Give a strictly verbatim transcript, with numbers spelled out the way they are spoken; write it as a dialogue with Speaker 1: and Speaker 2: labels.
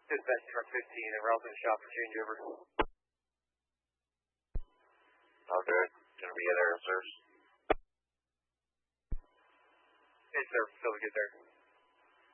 Speaker 1: Dispatch truck fifteen, and Ralston shop for changeover.
Speaker 2: All good. Gonna be at air, sirs.
Speaker 1: Hey, sir. Still to get there.